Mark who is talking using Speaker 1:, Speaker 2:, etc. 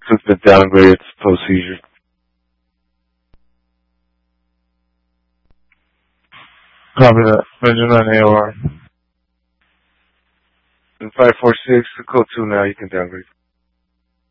Speaker 1: took the downgrade post-seizure. Copy that. Measure 9 AOR. And 546, the code 2 now, you can downgrade.